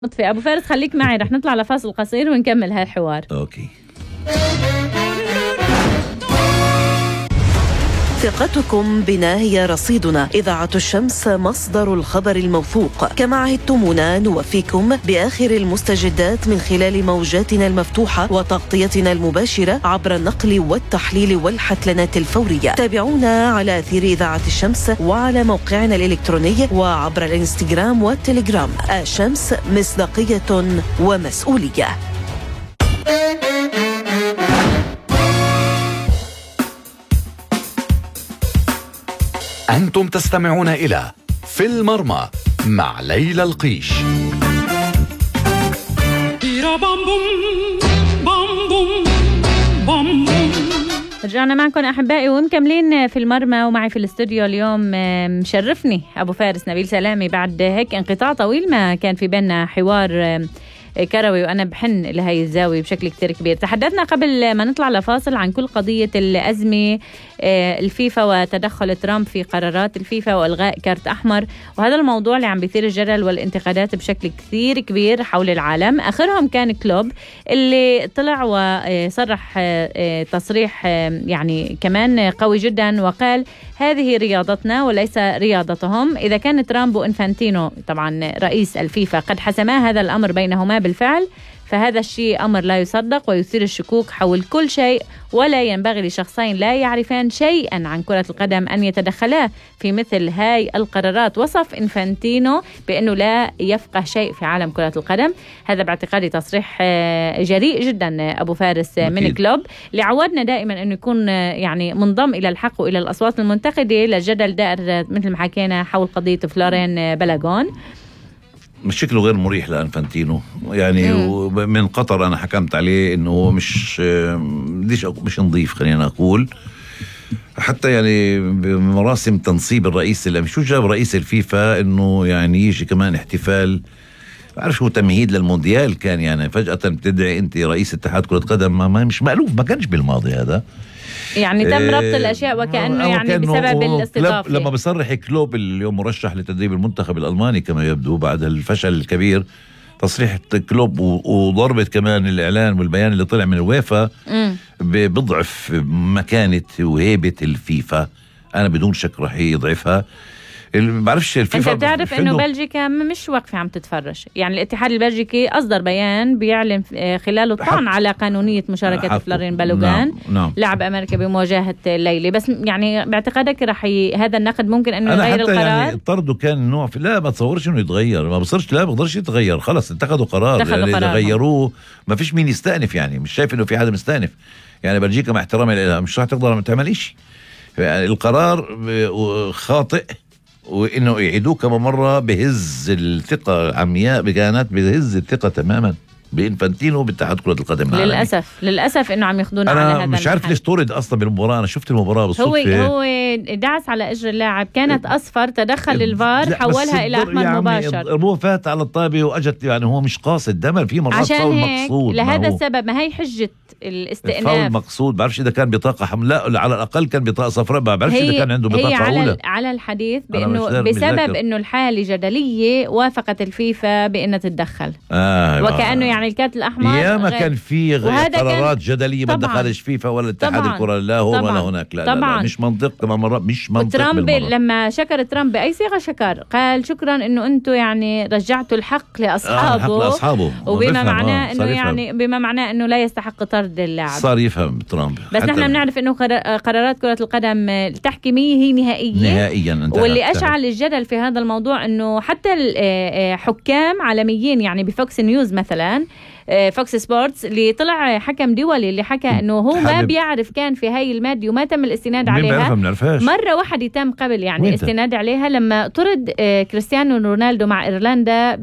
مطفي. أبو فارس خليك معي، رح نطلع لفاصل قصير ونكمل هالحوار. أوكي. ثقتكم بنا هي رصيدنا. إذاعة الشمس مصدر الخبر الموثوق. كما عهدتمونا نوفيكم بآخر المستجدات من خلال موجاتنا المفتوحة وتغطيتنا المباشرة عبر النقل والتحليل والحتلنات الفورية. تابعونا على أثير إذاعة الشمس وعلى موقعنا الإلكتروني وعبر الإنستغرام والتليجرام. الشمس مصداقية ومسؤولية. أنتم تستمعون إلى في المرمى مع ليلى القيش. رجعنا معكم أحبائي ومكملين في المرمى، ومعي في الاستوديو اليوم مشرفني أبو فارس نبيل سلامي بعد هيك انقطاع طويل ما كان في بيننا حوار كروي، وأنا بحن لهي الزاوية بشكل كتير كبير. تحدثنا قبل ما نطلع لفاصل عن كل قضية الأزمة الفيفا وتدخل ترامب في قرارات الفيفا وإلغاء كارت أحمر، وهذا الموضوع اللي عم بيثير الجدل والانتقادات بشكل كتير كبير حول العالم. آخرهم كان كلوب اللي طلع وصرح تصريح يعني كمان قوي جدا، وقال هذه رياضتنا وليس رياضتهم. إذا كان ترامب وإنفانتينو طبعا رئيس الفيفا قد حسما هذا الأمر بينهما بالفعل، فهذا الشيء أمر لا يصدق ويثير الشكوك حول كل شيء، ولا ينبغي لشخصين لا يعرفان شيئا عن كرة القدم أن يتدخلا في مثل هاي القرارات. وصف إنفانتينو بأنه لا يفقه شيء في عالم كرة القدم. هذا باعتقادي تصريح جريء جدا أبو فارس من كلوب، اللي عودنا دائما أنه يكون يعني منضم إلى الحق وإلى الأصوات المنتقدة للجدل دائر مثل ما حكينا حول قضية فلورين بلاغون. شكله غير مريح لأنفانتينو يعني. من قطر أنا حكمت عليه إنه مش نظيف، خلينا أقول. حتى يعني بمراسم تنصيب الرئيس شو جاب رئيس الفيفا إنه يعني يجي كمان احتفال، بعرف شو تمهيد للمونديال كان، يعني فجأة بتدعي أنت رئيس اتحاد كرة قدم. ما مش مألوف، ما كانش بالماضي هذا يعني تم ربط الأشياء وكأنه يعني بسبب الاستضافة. لما بصرح كلوب اليوم مرشح لتدريب المنتخب الألماني كما يبدو بعد الفشل الكبير، تصريح كلوب وضربة كمان الإعلان والبيان اللي طلع من الويفا بضعف مكانة وهيبة الفيفا. أنا بدون شك رح يضعفها. بعرفش الفيفا. انت بتعرف انه بلجيكا مش واقفه عم تتفرج، يعني الاتحاد البلجيكي اصدر بيان بيعلن خلاله الطعن على قانونيه مشاركه فلورين بلاغون لاعب امريكا بمواجهه الليلي. بس يعني باعتقادك رح هذا النقد ممكن انه يغير القرار؟ يعني طرده كان نوع لا ما تصورش انه يتغير، ما بصيرش، لا بقدرش يتغير، خلص اتخذوا قرار اذا غيروه ما فيش مين يستأنف. يعني مش شايف انه في حدا مستأنف. يعني بلجيكا مع احترامي لها مش رح تقدر تعمل شيء. يعني القرار خاطئ، وإنه يعيدوه كما مرة بهز الثقة عمياء بكانت بهز الثقة تماما بإنفانتينو باتحاد كرة القدم العالمي. للأسف إنه عم ياخدونا على هذا. أنا مش عارف ليش طرد أصلا بالمباراة. أنا شفت المباراة بالصدفة. هو دعس على إجر اللاعب، كانت أصفر، تدخل الفار حولها إلى أحمر مباشر. هو فات على الطابة وأجت، يعني هو مش قاصد دمر في مرات فاول مقصود. لهذا السبب ما هي حجة الاستئناف. فاول مقصود. بعرفش إذا كان بطاقة حمراء، على الأقل كان بطاقة صفراء. بعرفش إذا كان عنده بطاقة أولى. على الحديث بأنه بسبب إنه الحالة جدلية وافقت الفيفا بأنها تتدخل. وكأنه يعني الكارت الأحمر يا ما كان في قرارات جدلية ما دخلش فيفا ولا اتحاد الكرة، لا هو ولا هناك. لا مش منطق كمان مرة، مش منطق. ترامب لما شكر ترامب بأي صيغة شكر، قال شكرا إنه أنتم يعني رجعتوا الحق لأصحابه. وبما معناه إنه يعني بما معناه إنه لا يستحق طرد اللاعب. صار يفهم ترامب. بس نحن بنعرف إنه قرارات كرة القدم التحكيمية هي نهائيا. واللي أشعل الجدل في هذا الموضوع إنه حتى الحكام عالميين، يعني بفوكس نيوز مثلا، فوكس سبورتس اللي طلع حكم دولي اللي حكى انه هو ما بيعرف كان في هاي المادة وما تم الاستناد عليها. مرة واحدة تم قبل يعني استناد عليها لما طرد كريستيانو رونالدو مع إيرلندا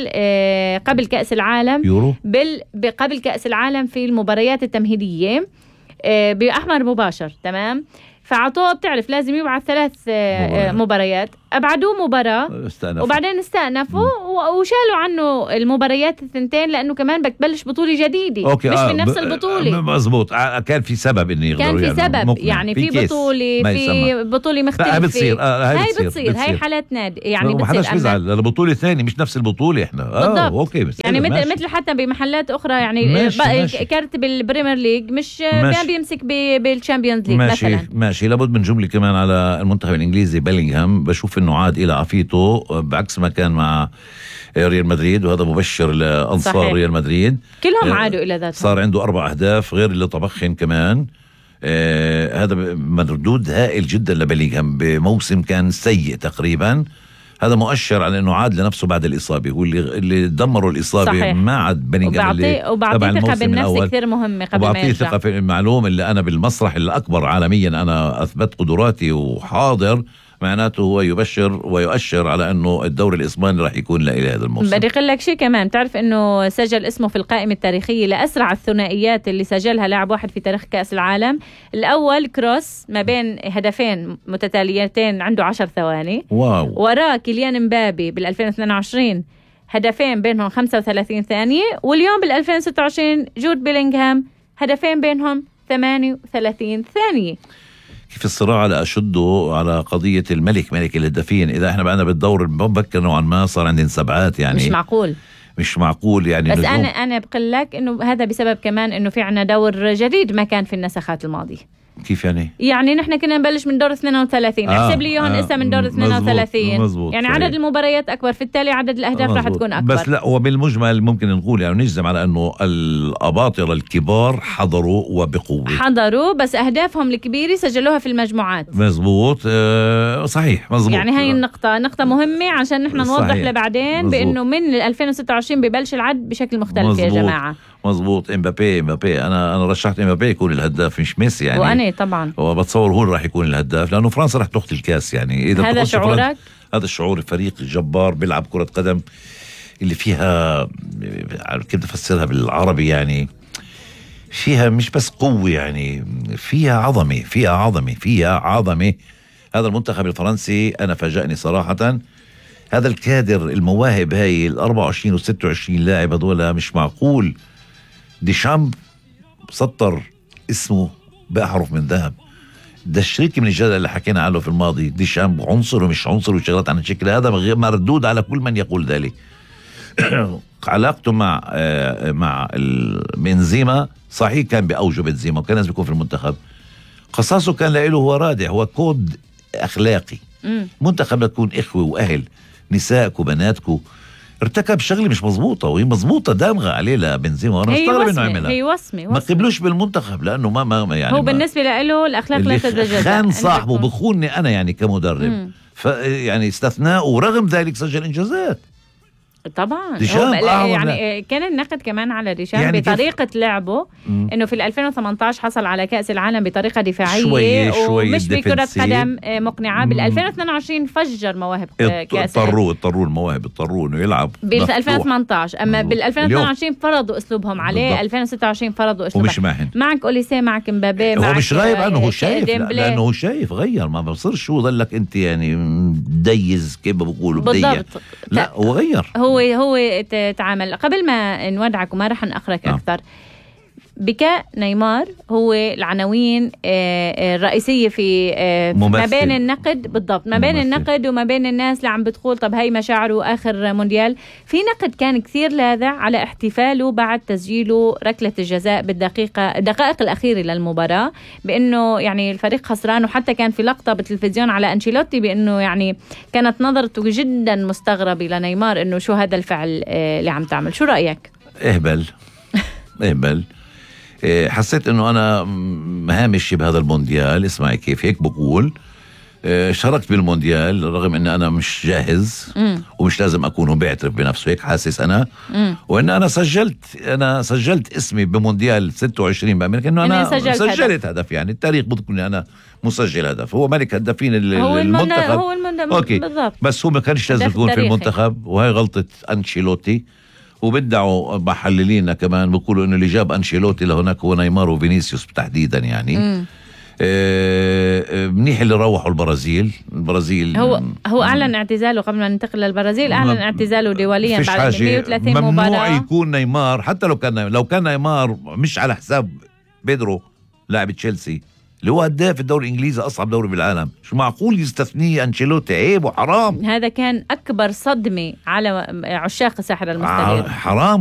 قبل كأس العالم قبل كأس العالم في المباريات التمهيدية بأحمر مباشر. تمام. فعطوه بتعرف لازم يبعث 3 مباريات. أبعدوه مباراة وبعدين استأنفوا وشالوا عنه المباريات الثنتين لأنه كمان بتبلش بطولة جديدة. أوكي. مش في نفس البطولة. مزبوط. كان في سبب إنه يقدروا كان في سبب يعني في بطولة في بطولة مختلفة. هاي بتصير هاي حالات نادي يعني ما حدش بيزعل. البطولة ثانية مش نفس البطولة إحنا. بالضبط. أوكي. يعني مثل حتى بمحلات أخرى يعني ماشي. كارت بالبريمير ليج مش بيمسك بالشامبيونز ليج مثلا. ماشي. لابد من جملة كمان على المنتخب الإنجليزي. بيلينغهام بشوف إنه عاد إلى عافيته بعكس ما كان مع ريال مدريد، وهذا مبشر لأنصار ريال مدريد. كلهم عادوا إلى ذاتهم. صار عنده 4 أهداف غير اللي طبخهم كمان. هذا مردود هائل جدا لبيلينغهام بموسم كان سيء تقريبا. هذا مؤشر على انه عاد لنفسه بعد الاصابه، هو اللي دمروا الاصابه. صحيح. ما عاد بيلينغهام وبعطيه ثقه بالنفس كثير مهمه قبل ما يرجع. وبعطيه ثقه في المعلوم اللي انا بالمسرح الاكبر عالميا انا اثبت قدراتي وحاضر، معناته هو يبشر ويؤشر على انه الدوري الاسباني راح يكون له الى هذا الموسم. بدي اقول لك شيء كمان، تعرف انه سجل اسمه في القائمه التاريخيه لاسرع الثنائيات اللي سجلها لاعب واحد في تاريخ كاس العالم. الاول كروس ما بين هدفين متتاليتين عنده 10 ثواني. واو. وراه كيليان مبابي بال 2022 هدفين بينهم 35 ثانيه، واليوم بال 2026 جود بيلينغهام هدفين بينهم 38 ثانيه. في الصراع على أشده على قضية ملك الهدافين. إذا إحنا بقينا بالدور المبكر نوعا ما صار عندنا 7 يعني مش معقول يعني. بس أنا بقول لك إنه هذا بسبب كمان إنه في عنا دور جديد ما كان في النسخات الماضية. كيف يعني؟ يعني نحن كنا نبلش من دور 32. احسب لي يوهن إسا من دور 32. مزبوط. يعني عدد المباريات أكبر، في التالي عدد الأهداف راح تكون أكبر. بس لا، وبالمجمل ممكن نقول يعني نجزم على أنه الأباطرة الكبار حضروا وبقوة. حضروا بس أهدافهم الكبيرة سجلوها في المجموعات. مزبوط. صحيح. مزبوط. يعني هاي نقطة مهمة عشان نحن نوضح لبعدين بأنه من 2026 ببلش العد بشكل مختلف. مزبوط. يا جماعة مزبوط. امبابي أنا رشحت امبابي يكون الهداف مش ميسي يعني. وأنا طبعا وبتصور هو راح يكون الهداف لأنه فرنسا راح تأخذ الكاس يعني. إذا هذا شعورك؟ هذا الشعور. الفريق الجبار بيلعب كرة قدم اللي فيها كيف بدي أفسرها بالعربي يعني، فيها مش بس قوة يعني، فيها عظمة. هذا المنتخب الفرنسي أنا فاجأني صراحة. هذا الكادر المواهب هاي 24 و26 لاعب هذول مش معقول. ديشامب سطر اسمه بأحرف من ذهب. ده الشريك من الجدل اللي حكينا عنه في الماضي. ديشامب عنصر ومش عنصر وشغلات عن الشكل هذا مردود على كل من يقول ذلك. علاقته مع بنزيما صحيح كان بأوجه بنزيما وكان لازم يكون في المنتخب. قصاصه كان له هو رادع، هو كود أخلاقي. منتخب تكون إخوة وأهل، نسائك وبناتكو. ارتكب شغله مش مزبوطه وهي مزبوطه دامغه عليه لبنزيما، وانا مستغرب انه عملها. هي وصمه ما قبلوش بالمنتخب لانه ما يعني هو بالنسبه له الاخلاق لا تتجاوز. خان صاحبه بخوني انا يعني كمدرب. يعني استثناء ورغم ذلك سجل انجازات. طبعا يعني كان النقد كمان على ديشام يعني بطريقة لعبه انه في 2018 حصل على كأس العالم بطريقة دفاعية شوي ومش بكرة قدم مقنعة. بال 2022 فجر مواهب كأس اضطروا المواهب انه يلعب بال 2018. اما بال 2022 فرضوا اسلوبهم عليه. بالضبط. 2026 فرضوا اسلوبهم ومش معهن. معك أوليسيه، معك مبابي، هو مش غايب عنه، هو شايف لانه هو شايف غير. ما بصيرش شو ضلك انت يعني ديز كيف بقولوا بالضبط. لا هو غير. هو تعامل. قبل ما نودعك وما رح نأخرك أكثر، بكاء نيمار هو العناوين الرئيسية في ما بين النقد. بالضبط، ما بين النقد وما بين الناس اللي عم بتقول طب هاي مشاعره آخر مونديال. في نقد كان كثير لاذع على احتفاله بعد تسجيله ركلة الجزاء الدقائق الأخيرة للمباراة، بأنه يعني الفريق خسران. وحتى كان في لقطة بالتلفزيون على أنشيلوتي بأنه يعني كانت نظرته جدا مستغربة لنيمار أنه شو هذا الفعل اللي عم تعمل. شو رأيك؟ اهبل حسيت انه انا هامش بهذا المونديال. اسمعي كيف هيك بقول شاركت بالمونديال رغم ان انا مش جاهز ومش لازم اكون. هو بيعترف بنفسه هيك حاسس انا. وان انا سجلت اسمي بمونديال 26 بأمريكا انه انا سجلت هدف. يعني التاريخ بذكر اني انا مسجل هدف. هو ملك هدافين المنتخب. هو اوكي بالضبط. بس هو ما كانش لازم يكون في المنتخب، وهي غلطة أنشيلوتي. وبدعوا محللين كمان بيقولوا انه اللي جاب أنشيلوتي لهناك هو نيمار وفينيسيوس تحديدا يعني. منيح اللي روحوا البرازيل هو أعلن اعتزاله قبل ما ننتقل للبرازيل، أعلن اعتزاله دوليا بعد 130 مباراة. ممنوع يكون نيمار، حتى لو كان نيمار مش على حساب بيدرو لاعب تشيلسي اللي هو هداف الدوري الإنجليزي أصعب دوري بالعالم، شو معقول يستثنيه أنشيلوتي؟ عيب وحرام. هذا كان أكبر صدمة على عشاق الساحرة المستديرة. حرام.